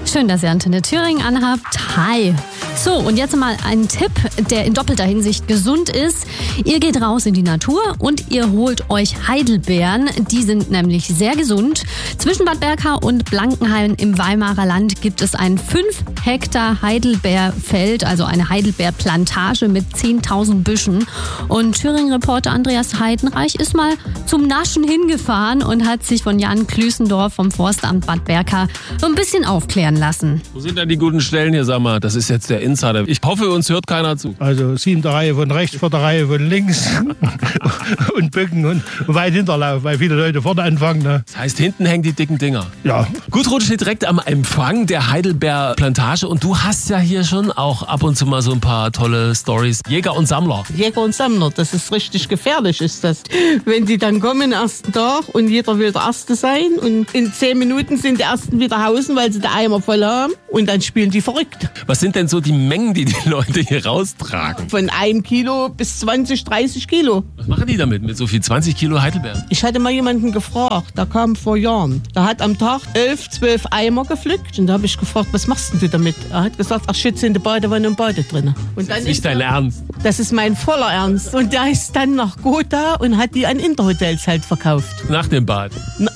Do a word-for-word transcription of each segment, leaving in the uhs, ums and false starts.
Schön, dass ihr Antenne Thüringen anhabt. Hi. So, und jetzt mal ein Tipp, der in doppelter Hinsicht gesund ist. Ihr geht raus in die Natur und ihr holt euch Heidelbeeren. Die sind nämlich sehr gesund. Zwischen Bad Berka und Blankenhain im Weimarer Land gibt es ein fünf Hektar Heidelbeerfeld, also eine Heidelbeerplantage mit zehntausend Büschen. Und Thüringen-Reporter Andreas Heidenreich ist mal zum Naschen hingefahren und hat sich von Jan Klüßendorf vom Forstamt Bad Berka so ein bisschen aufklären lassen. Wo sind denn die guten Stellen hier, sag mal? Das ist jetzt der Insider. Ich hoffe, uns hört keiner zu. Also siebte Reihe von rechts, vierte Reihe von links und Bücken und weit Hinterlauf, weil viele Leute vorne anfangen. Ne? Das heißt, hinten hängen die dicken Dinger. Ja. Gudrun steht direkt am Empfang der Heidelbeerplantage und du hast ja hier schon auch ab und zu mal so ein paar tolle Storys. Jäger und Sammler. Jäger und Sammler, das ist richtig gefährlich, ist das. Wenn die dann kommen, den ersten Tag und jeder will der Erste sein und in zehn Minuten sind die Ersten wieder hausen, weil sie den Eimer voll haben und dann spielen die verrückt. Was sind denn so die Mengen, die die Leute hier raustragen? Von einem Kilo bis zwanzig, dreißig Kilo. Was machen die damit, mit so viel zwanzig Kilo Heidelbeeren? Ich hatte mal jemanden gefragt, der kam vor Jahren. Der hat am Tag elf, zwölf Eimer gepflückt und da habe ich gefragt, was machst denn du damit? Er hat gesagt, ach shit, sind die Badewanne und Bade drin. Und Das ist nicht dein Ernst. Das ist mein voller Ernst. Und der ist dann nach Gotha und hat die an Interhotels halt verkauft. Nach dem Bad.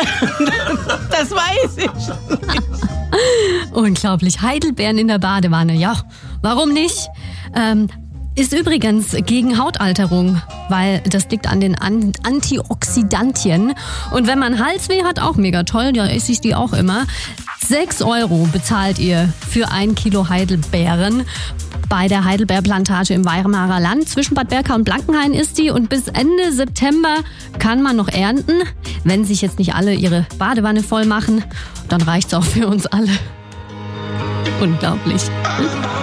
Das weiß ich. Unglaublich. Heidelbeeren in der Badewanne. Ja, warum nicht? Ähm, ist übrigens gegen Hautalterung, weil das liegt an den An- Antioxidantien. Und wenn man Halsweh hat, auch mega toll, ja, esse ich die auch immer. Sechs Euro bezahlt ihr für ein Kilo Heidelbeeren. Bei der Heidelbeerplantage im Weimarer Land. Zwischen Bad Berka und Blankenhain ist die und bis Ende September kann man noch ernten. Wenn sich jetzt nicht alle ihre Badewanne voll machen, dann reicht's auch für uns alle. Unglaublich.